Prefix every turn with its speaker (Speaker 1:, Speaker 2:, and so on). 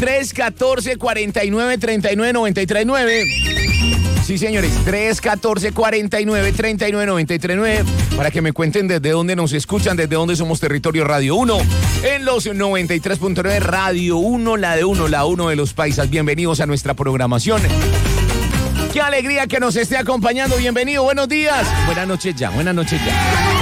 Speaker 1: 314-49-39-93-9. Sí, señores, 314-49-39-93-9 para que me cuenten desde dónde nos escuchan, desde dónde somos Territorio Radio 1 en los 93.9 Radio 1, la uno de los paisas. Bienvenidos a nuestra programación. Qué alegría que nos esté acompañando. Bienvenido, buenos días. Buenas noches ya.